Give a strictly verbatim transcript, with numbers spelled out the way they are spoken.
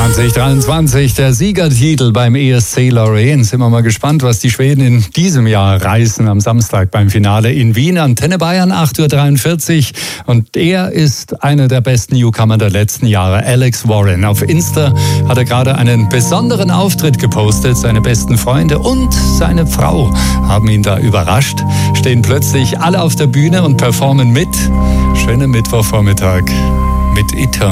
zwanzig dreiundzwanzig, der Siegertitel beim E S C Lorraine. Sind wir mal gespannt, was die Schweden in diesem Jahr reißen am Samstag beim Finale in Wien. Antenne Bayern, acht Uhr dreiundvierzig. Und er ist einer der besten Newcomer der letzten Jahre, Alex Warren. Auf Insta hat er gerade einen besonderen Auftritt gepostet. Seine besten Freunde und seine Frau haben ihn da überrascht. Stehen plötzlich alle auf der Bühne und performen mit. Schönen Mittwochvormittag mit Ita.